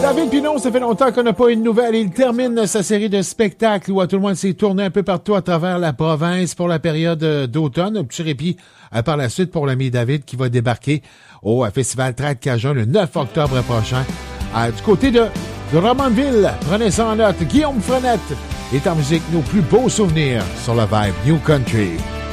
David Pinot, ça fait longtemps qu'on n'a pas eu de nouvelles. Il termine sa série de spectacles où tout le monde s'est tourné un peu partout à travers la province pour la période d'automne. Un petit répit par la suite pour l'ami David qui va débarquer au Festival Trad Cajun le 9 octobre prochain. Du côté de Drummondville, prenez ça en note. Guillaume Frenette est en musique nos plus beaux souvenirs sur le Vibe New Country.